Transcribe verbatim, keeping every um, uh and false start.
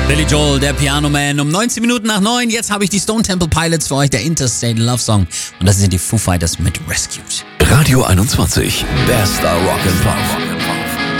Billy Joel, der Piano Man, um neunzehn Minuten nach neun. Jetzt habe ich die Stone Temple Pilots für euch, der Interstate Love Song. Und das sind die Foo Fighters mit Rescued. Radio einundzwanzig, bester Rock and Pop.